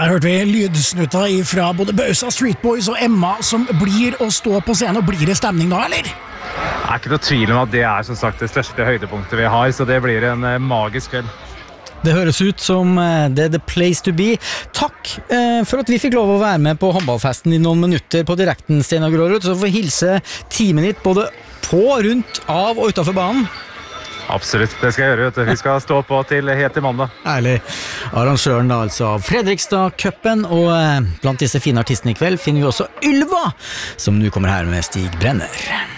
Jeg hørte vi lydsnutter fra både Bausa, Street Boys og Emma som blir å stå på scenen, og blir det stemning da, eller? Det ikke noe tvil om at det som sagt det største høydepunktet vi har, så det blir en magisk kveld. Det høres ut som det the place to be. Takk for at vi fikk lov å være med på håndballfesten i noen minutter på direkten, Steinar Grårud, så får hilse teamet ditt både på, rundt, av og utenfor banen. Absolutt, det skal jeg gjøre, vet du. Vi skal stå på til helt til mandag. Ærlig. Arrangøren da altså av Fredrikstad-cupen, og blant disse fine artistene i kveld finner vi også Ylva, som nå kommer her med Stig Brenner.